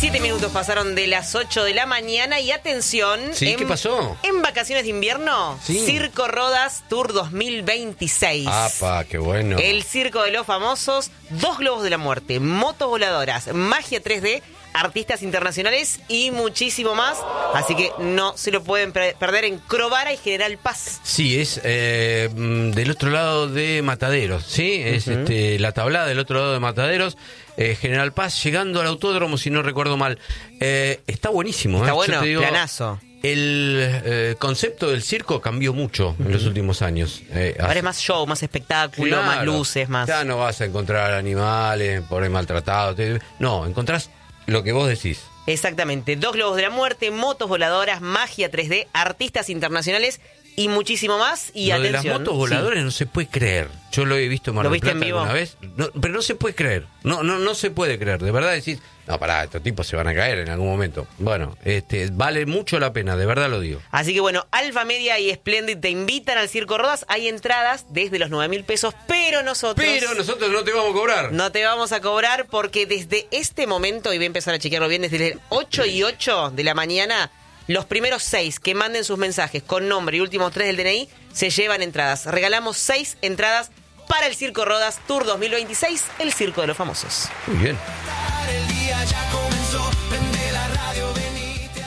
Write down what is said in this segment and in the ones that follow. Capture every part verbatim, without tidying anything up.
Siete minutos pasaron de las ocho de la mañana y atención. ¿Sí? En, ¿Qué pasó? En vacaciones de invierno, Sí. Circo Rodas Tour dos mil veintiséis. ¡Apa, qué bueno! El circo de los famosos, dos globos de la muerte, motos voladoras, magia tres D, artistas internacionales y muchísimo más. Así que no se lo pueden per- perder en Crovara y General Paz. Sí, es eh, del otro lado de Mataderos, ¿sí? Es Uh-huh. este, la tablada del otro lado de Mataderos, eh, General Paz, llegando al autódromo, si no recuerdo mal. Eh, está buenísimo, Está ¿eh? bueno, Yo te digo, planazo. El eh, concepto del circo cambió mucho uh-huh. en los últimos años. Eh, Ahora hace- es más show, más espectáculo, Claro, más luces, más... Ya no vas a encontrar animales por ahí maltratados. te- No, encontrás lo que vos decís. Exactamente, dos globos de la muerte, motos voladoras, magia tres D, artistas internacionales y muchísimo más. Y Lo atención, de las motos voladoras no se puede creer. Yo lo he visto en Mar ¿Lo del viste en Plata vivo? alguna vez, no, pero no se puede creer. No, no, no se puede creer. De verdad decís, no, pará, estos tipos se van a caer en algún momento. Bueno, este, vale mucho la pena, de verdad lo digo. Así que bueno, Alfa Media y Splendid te invitan al Circo Rodas. Hay entradas desde los nueve mil pesos, pero nosotros... Pero nosotros no te vamos a cobrar. No te vamos a cobrar porque desde este momento, y voy a empezar a chequearlo bien, desde el ocho y ocho de la mañana, los primeros seis que manden sus mensajes con nombre y últimos tres del D N I se llevan entradas. Regalamos seis entradas para el Circo Rodas Tour dos mil veintiséis, el Circo de los Famosos. Muy bien. El día ya comenzó, prende la radio, venite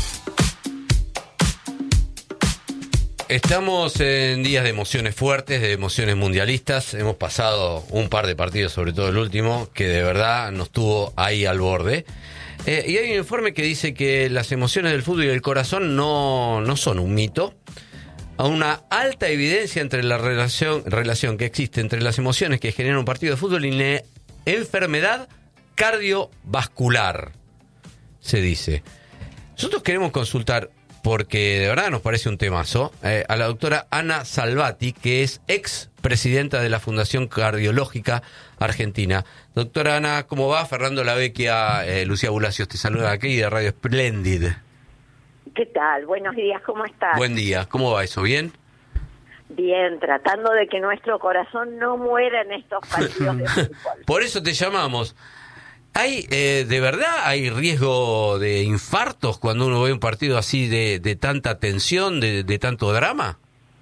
a... Estamos en días de emociones fuertes, de emociones mundialistas. Hemos pasado un par de partidos, sobre todo el último, que de verdad nos tuvo ahí al borde. Eh, y hay un informe que dice que las emociones del fútbol y el corazón no, no son un mito. A una alta evidencia entre la relación, relación que existe entre las emociones que genera un partido de fútbol y la enfermedad cardiovascular, se dice. Nosotros queremos consultar, porque de verdad nos parece un temazo, eh, a la doctora Ana Salvati, que es ex presidenta de la Fundación Cardiológica Argentina. Doctora Ana, ¿cómo va? Fernando Lavecchia, eh, Lucía Bulacios te saluda aquí de Radio Splendid. ¿Qué tal? Buenos días, ¿cómo estás? Buen día, ¿cómo va eso? ¿Bien? Bien, tratando de que nuestro corazón no muera en estos partidos de fútbol. Por eso te llamamos. ¿Hay, eh, de verdad, hay riesgo de infartos cuando uno ve un partido así de, de tanta tensión, de, de tanto drama?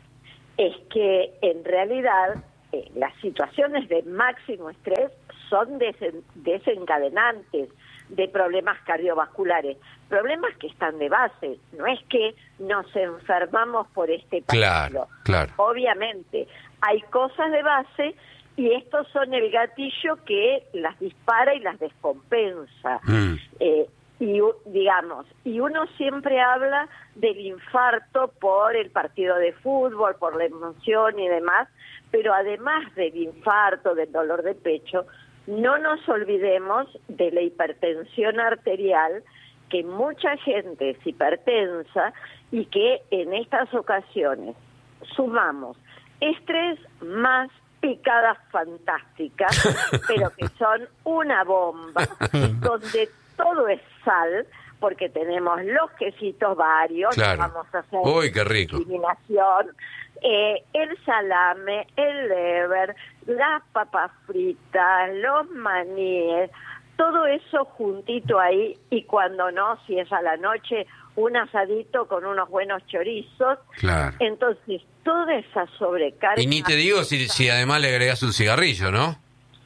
Es que en realidad eh, las situaciones de máximo estrés son desen- desencadenantes de problemas cardiovasculares, problemas que están de base, no es que nos enfermamos por este partido. Claro, claro. Obviamente, hay cosas de base y estos son el gatillo que las dispara y las descompensa. Mm. Eh, y u- digamos, y uno siempre habla del infarto por el partido de fútbol, por la emoción y demás, pero además del infarto, del dolor de pecho, no nos olvidemos de la hipertensión arterial, que mucha gente es hipertensa y que en estas ocasiones sumamos estrés más picadas fantásticas, pero que son una bomba, donde todo es sal, porque tenemos los quesitos varios, Claro. vamos a hacer Uy, qué rico. eliminación, eh, el salame, el lever, las papas fritas, los maníes, todo eso juntito ahí, y cuando no, si es a la noche, un asadito con unos buenos chorizos. Claro. Entonces, toda esa sobrecarga... Y ni te digo si, si además le agregas un cigarrillo, ¿no?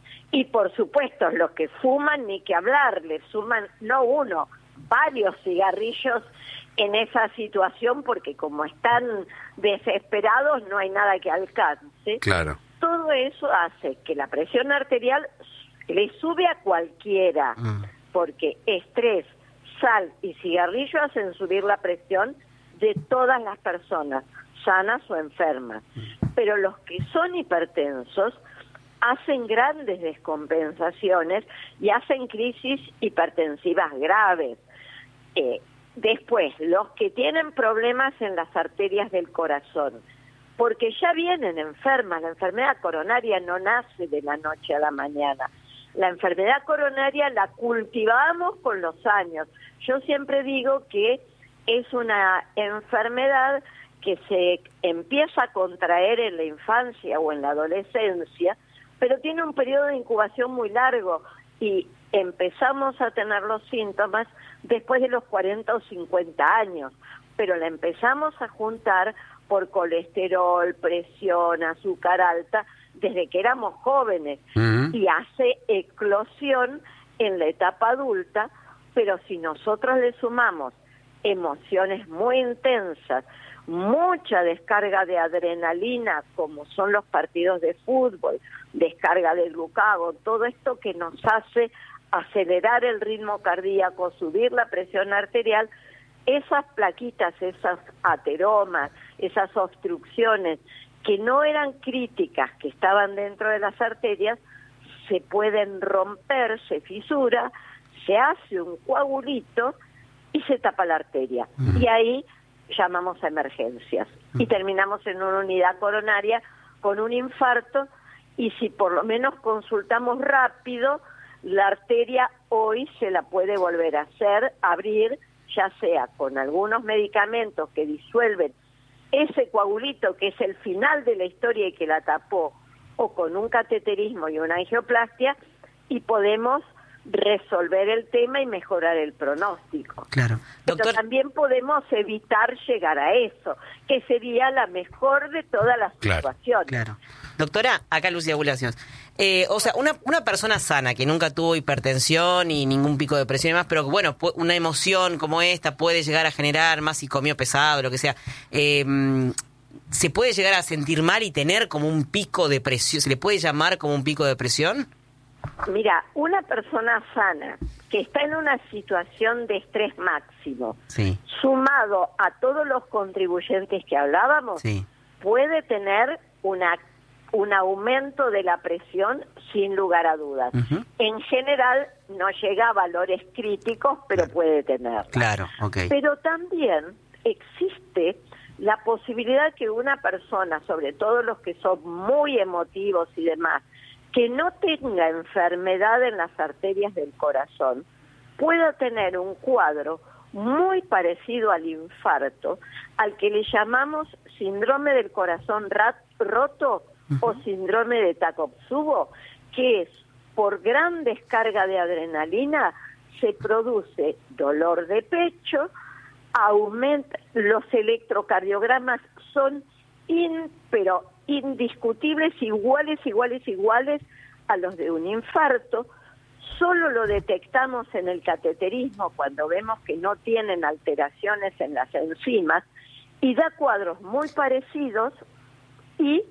Y por supuesto, los que fuman, ni que hablar, le suman no uno, varios cigarrillos en esa situación, porque como están desesperados, no hay nada que alcance. Claro. Todo eso hace que la presión arterial le sube a cualquiera, Mm. porque estrés, sal y cigarrillo hacen subir la presión de todas las personas, sanas o enfermas. Pero los que son hipertensos hacen grandes descompensaciones y hacen crisis hipertensivas graves. Eh, después, los que tienen problemas en las arterias del corazón, porque ya vienen enfermas, la enfermedad coronaria no nace de la noche a la mañana. La enfermedad coronaria la cultivamos con los años. Yo siempre digo que es una enfermedad que se empieza a contraer en la infancia o en la adolescencia, pero tiene un periodo de incubación muy largo y empezamos a tener los síntomas después de los cuarenta o cincuenta años, pero la empezamos a juntar por colesterol, presión, azúcar alta, desde que éramos jóvenes, uh-huh. y hace eclosión en la etapa adulta, pero si nosotros le sumamos emociones muy intensas, mucha descarga de adrenalina, como son los partidos de fútbol, descarga de glucagón, todo esto que nos hace acelerar el ritmo cardíaco, subir la presión arterial, esas plaquitas, esas ateromas, esas obstrucciones que no eran críticas, que estaban dentro de las arterias, se pueden romper, se fisura, se hace un coagulito y se tapa la arteria. Mm. Y ahí llamamos a emergencias. Mm. Y terminamos en una unidad coronaria con un infarto, y si por lo menos consultamos rápido, la arteria hoy se la puede volver a hacer, abrir, ya sea con algunos medicamentos que disuelven ese coagulito que es el final de la historia y que la tapó, o con un cateterismo y una angioplastia, y podemos resolver el tema y mejorar el pronóstico. Claro. Pero Doctor... también podemos evitar llegar a eso, que sería la mejor de todas las claro. situaciones. Claro. Doctora, acá Lucía Bulacios. Eh, o sea, una, una persona sana que nunca tuvo hipertensión y ningún pico de presión y demás, pero bueno, una emoción como esta puede llegar a generar más si comió pesado, lo que sea. Eh, ¿Se puede llegar a sentir mal y tener como un pico de presión? ¿Se le puede llamar como un pico de presión? Mira, una persona sana que está en una situación de estrés máximo, sí. sumado a todos los contribuyentes que hablábamos, sí. puede tener una un aumento de la presión sin lugar a dudas. Uh-huh. En general no llega a valores críticos, pero claro. puede tener. Claro, okay. Pero también existe la posibilidad que una persona, sobre todo los que son muy emotivos y demás, que no tenga enfermedad en las arterias del corazón, pueda tener un cuadro muy parecido al infarto, al que le llamamos síndrome del corazón rat- roto uh-huh. o síndrome de Takotsubo, que es por gran descarga de adrenalina se produce dolor de pecho, aumenta, los electrocardiogramas son in, pero indiscutibles, iguales, iguales, iguales a los de un infarto. Solo lo detectamos en el cateterismo cuando vemos que no tienen alteraciones en las enzimas, y da cuadros muy parecidos, y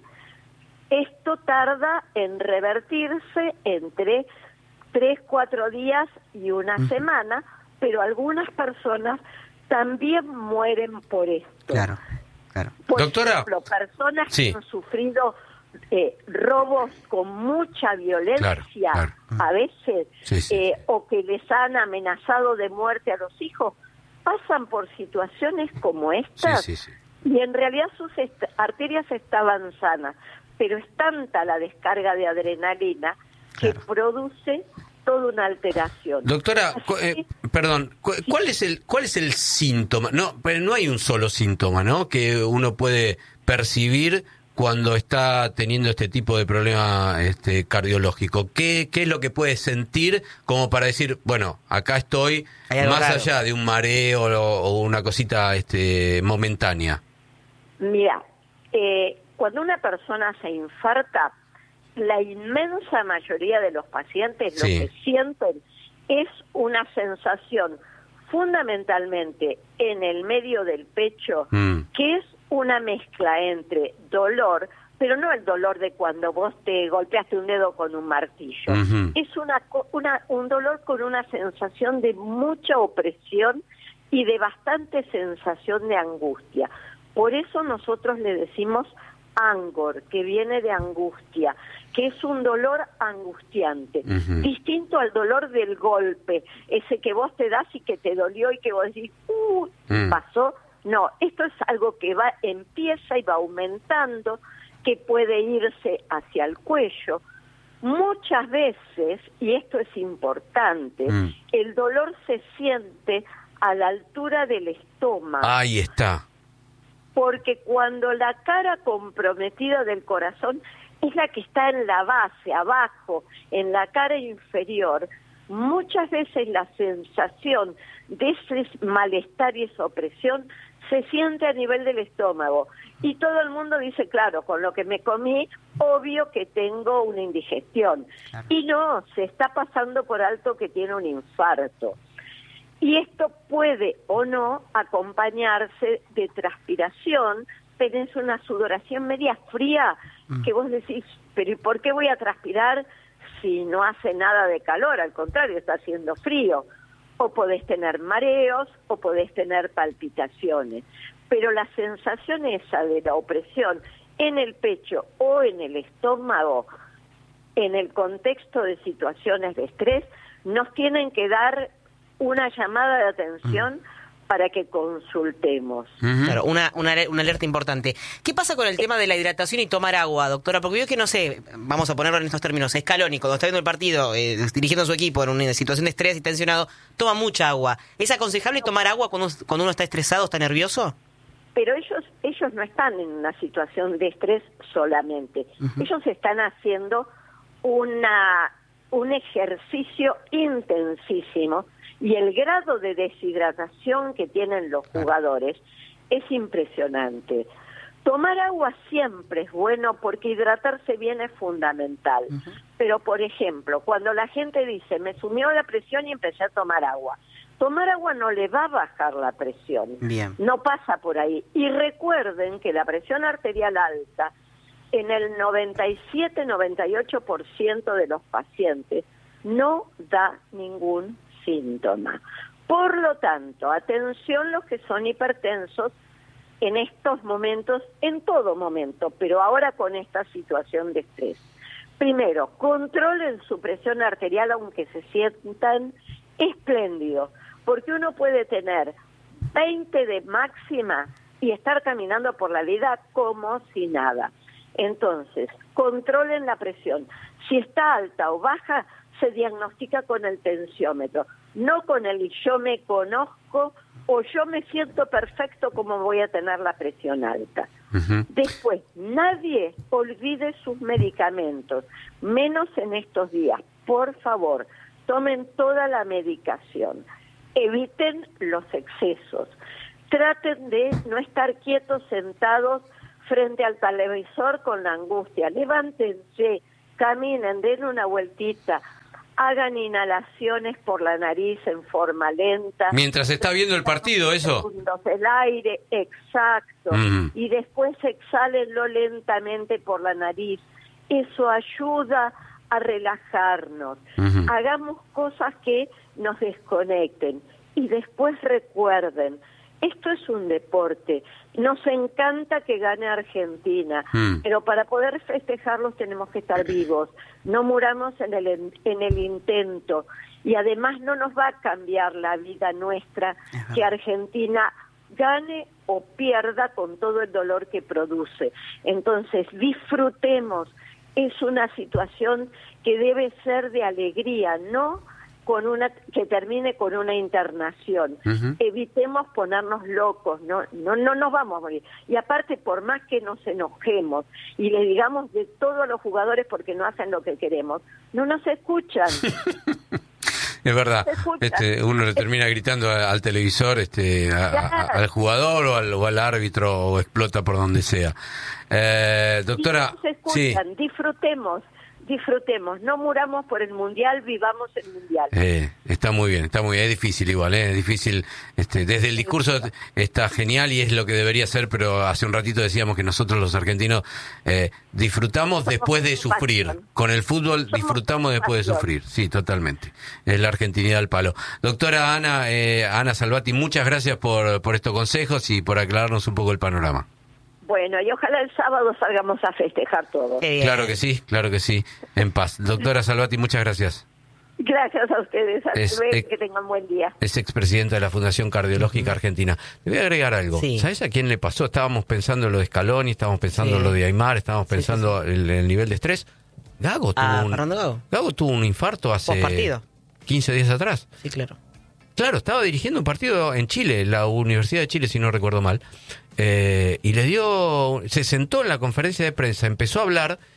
esto tarda en revertirse entre tres, cuatro días y una uh-huh. semana, pero algunas personas también mueren por esto. Claro, claro. Por Doctora, ejemplo, personas sí. que han sufrido eh, robos con mucha violencia, claro, claro. a veces, sí, sí. Eh, o que les han amenazado de muerte a los hijos, pasan por situaciones como estas, sí, sí, sí. y en realidad sus est- arterias estaban sanas, pero es tanta la descarga de adrenalina que claro. produce toda una alteración. Doctora, cu- eh, perdón, cu- sí. ¿cuál es el cuál es el síntoma? No, pero no hay un solo síntoma, ¿no? Que uno puede percibir cuando está teniendo este tipo de problema este, cardiológico. ¿Qué, ¿Qué es lo que puede sentir como para decir, bueno, acá estoy, más raro. allá de un mareo o, o una cosita este, momentánea? Mira, eh, cuando una persona se infarta, la inmensa mayoría de los pacientes sí. lo que sienten es una sensación fundamentalmente en el medio del pecho, mm. que es una mezcla entre dolor, pero no el dolor de cuando vos te golpeaste un dedo con un martillo. Uh-huh. Es una, una un dolor con una sensación de mucha opresión y de bastante sensación de angustia. Por eso nosotros le decimos angor, que viene de angustia, que es un dolor angustiante, uh-huh. distinto al dolor del golpe, ese que vos te das y que te dolió y que vos decís, uh, uh. pasó. No, esto es algo que va empieza y va aumentando, que puede irse hacia el cuello. Muchas veces, y esto es importante, uh. el dolor se siente a la altura del estómago. Ahí está. Porque cuando la cara comprometida del corazón es la que está en la base, abajo, en la cara inferior, muchas veces la sensación de ese malestar y esa opresión se siente a nivel del estómago. Y todo el mundo dice, claro, con lo que me comí, obvio que tengo una indigestión. Claro. Y no, se está pasando por alto que tiene un infarto. Y esto puede o no acompañarse de transpiración. Tenés una sudoración media fría que vos decís, pero ¿y por qué voy a transpirar si no hace nada de calor? Al contrario, está haciendo frío. O podés tener mareos o podés tener palpitaciones. Pero la sensación esa de la opresión en el pecho o en el estómago, en el contexto de situaciones de estrés, nos tienen que dar una llamada de atención mm. para que consultemos. Uh-huh. Claro, una, una, una alerta importante. ¿Qué pasa con el tema de la hidratación y tomar agua, doctora? Porque yo que no sé, vamos a ponerlo en estos términos, Scaloni, cuando está viendo el partido, eh, dirigiendo a su equipo en una situación de estrés y tensionado, toma mucha agua. ¿Es aconsejable tomar agua cuando, cuando uno está estresado, está nervioso? Pero ellos ellos no están en una situación de estrés solamente. Uh-huh. Ellos están haciendo una un ejercicio intensísimo y el grado de deshidratación que tienen los jugadores es impresionante. Tomar agua siempre es bueno porque hidratarse bien es fundamental. Uh-huh. Pero, por ejemplo, cuando la gente dice, me sumió la presión y empecé a tomar agua, tomar agua no le va a bajar la presión. Bien. No pasa por ahí. Y recuerden que la presión arterial alta, en el noventa y siete a noventa y ocho por ciento de los pacientes, no da ningún síntoma. Por lo tanto, atención los que son hipertensos en estos momentos, en todo momento, pero ahora con esta situación de estrés. Primero, controlen su presión arterial aunque se sientan espléndidos, porque uno puede tener veinte de máxima y estar caminando por la vida como si nada. Entonces, controlen la presión. Si está alta o baja, se diagnostica con el tensiómetro, no con el yo me conozco o yo me siento perfecto como voy a tener la presión alta. Uh-huh. Después, nadie olvide sus medicamentos, menos en estos días. Por favor, tomen toda la medicación. Eviten los excesos. Traten de no estar quietos, sentados frente al televisor con la angustia. Levántense, caminen, den una vueltita, hagan inhalaciones por la nariz en forma lenta. Mientras está viendo el partido, ¿eso? El aire, exacto. Mm. Y después exhálenlo lentamente por la nariz. Eso ayuda a relajarnos. Uh-huh. Hagamos cosas que nos desconecten. Y después recuerden, esto es un deporte. Nos encanta que gane Argentina, mm. pero para poder festejarlos tenemos que estar vivos. No muramos en el en el intento. Y además no nos va a cambiar la vida nuestra uh-huh. que Argentina gane o pierda con todo el dolor que produce. Entonces, disfrutemos. Es una situación que debe ser de alegría, no con una que termine con una internación. Uh-huh. Evitemos ponernos locos, no no no nos vamos a morir. Y aparte, por más que nos enojemos y le digamos de todo a los jugadores porque no hacen lo que queremos, no nos escuchan. Es verdad, este, uno le termina gritando al televisor, este, a, a, al jugador o al, o al árbitro, o explota por donde sea. Eh, doctora, no se escuchan, sí. disfrutemos. Disfrutemos, no muramos por el mundial, vivamos el mundial. Eh, está muy bien, está muy bien, es difícil igual, ¿eh? Es difícil, este, desde el discurso está genial y es lo que debería ser, pero hace un ratito decíamos que nosotros los argentinos eh, disfrutamos Somos después de sufrir, pasión. Con el fútbol Somos disfrutamos después pasión. de sufrir, sí, totalmente, es la argentinidad al palo. Doctora Ana, eh, Ana Salvati, muchas gracias por, por estos consejos y por aclararnos un poco el panorama. Bueno, y ojalá el sábado salgamos a festejar todos. Claro que sí, claro que sí, en paz. Doctora Salvati, muchas gracias. Gracias a ustedes, a es, ex, que tengan buen día. Es expresidenta de la Fundación Cardiológica Argentina. Le voy a agregar algo. Sí. ¿Sabes a quién le pasó? Estábamos pensando en lo de Scaloni, estábamos pensando sí. en lo de Aymar, estábamos pensando sí, sí, sí. en el nivel de estrés. Gago tuvo, ah, un, Gago. Gago tuvo un infarto hace quince días atrás. Sí, claro. Claro, estaba dirigiendo un partido en Chile, la Universidad de Chile, si no recuerdo mal, eh, y le dio, se sentó en la conferencia de prensa, empezó a hablar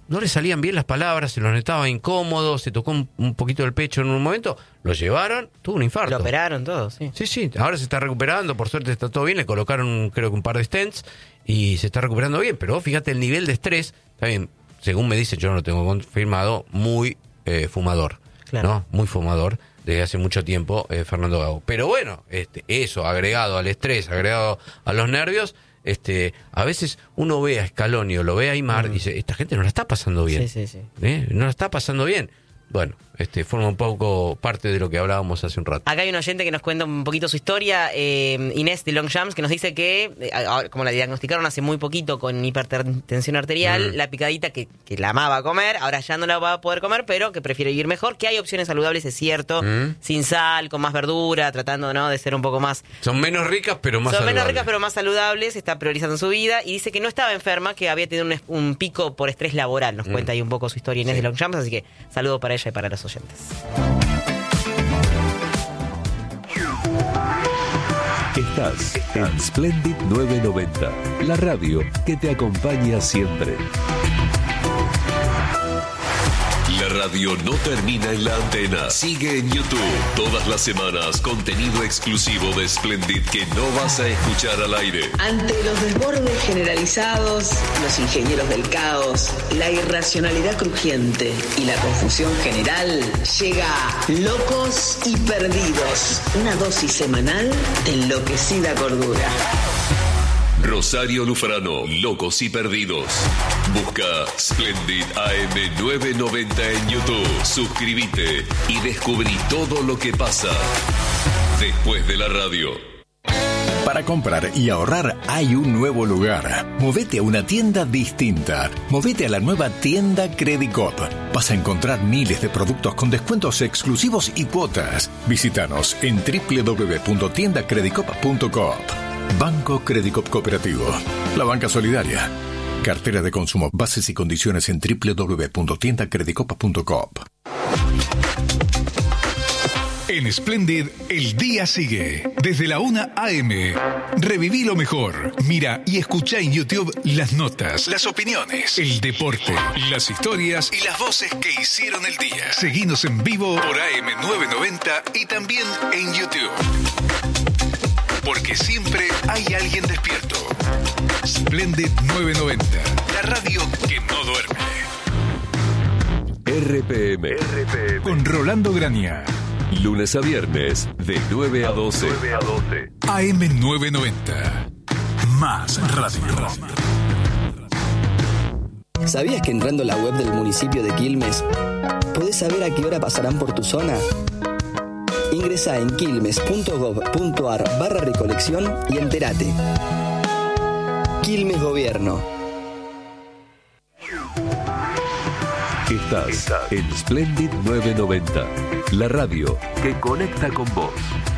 no le salían bien las palabras, se lo notaba incómodo, se tocó un, un poquito el pecho en un momento, lo llevaron, tuvo un infarto. Lo operaron todo, sí. Sí, sí, ahora se está recuperando, por suerte está todo bien, le colocaron creo que un par de stents y se está recuperando bien, pero fíjate el nivel de estrés, está bien, según me dicen, yo no lo tengo confirmado, muy eh, fumador, Claro. ¿no? Muy fumador desde hace mucho tiempo, eh, Fernando Gago. Pero bueno, este, eso agregado al estrés, agregado a los nervios, este, a veces uno ve a Scaloni o lo ve a Aimar mm. y dice, esta gente no la está pasando bien. Sí, sí, sí. ¿Eh? No la está pasando bien. Bueno, este forma un poco parte de lo que hablábamos hace un rato. Acá hay un oyente que nos cuenta un poquito su historia, eh, Inés de Longchamps, que nos dice que, eh, ahora, como la diagnosticaron hace muy poquito con hipertensión arterial, mm. la picadita que, que la amaba comer, ahora ya no la va a poder comer, pero que prefiere vivir mejor, que hay opciones saludables, es cierto, mm. sin sal, con más verdura, tratando ¿no? de ser un poco más... Son menos ricas, pero más Son saludables. menos ricas, pero más saludables, está priorizando su vida, y dice que no estaba enferma, que había tenido un, un pico por estrés laboral. Nos mm. cuenta ahí un poco su historia Inés sí. de Longchamps, así que saludo para ella y para los oyentes. Estás en Splendid novecientos noventa, la radio que te acompaña siempre. La radio no termina en la antena. Sigue en YouTube. Todas las semanas, contenido exclusivo de Splendid que no vas a escuchar al aire. Ante los desbordes generalizados, los ingenieros del caos, la irracionalidad crujiente y la confusión general, llega Locos y Perdidos. Una dosis semanal de enloquecida cordura. Rosario Lufrano, Locos y Perdidos. Busca Splendid A M novecientos noventa en YouTube. Suscríbete y descubrí todo lo que pasa después de la radio. Para comprar y ahorrar hay un nuevo lugar. Movete a una tienda distinta. Movete a la nueva tienda Credicop. Vas a encontrar miles de productos con descuentos exclusivos y cuotas. Visítanos en doble u doble u doble u punto tienda credicop punto coop. Banco Credicop Cooperativo. La banca solidaria. Cartera de consumo. Bases y condiciones en doble u doble u doble u punto tienda credicop punto coop. En Splendid, el día sigue. Desde la una a eme. Reviví lo mejor. Mira y escucha en YouTube las notas, las opiniones, el deporte, las historias y las voces que hicieron el día. Seguinos en vivo por A M novecientos noventa y también en YouTube. Porque siempre hay alguien despierto. Splendid novecientos noventa, la radio que no duerme. R P M. R P M. Con Rolando Grania. Lunes a viernes, de nueve a doce. A M novecientos noventa. Más radio. ¿Sabías que entrando a la web del municipio de Quilmes podés saber a qué hora pasarán por tu zona? Ingresá en quilmes punto gob punto ar barra recolección y entérate. Quilmes Gobierno. Estás en Splendid novecientos noventa, la radio que conecta con vos.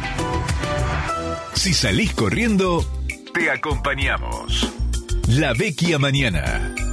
Si salís corriendo, te acompañamos. La Vecchia Mañana.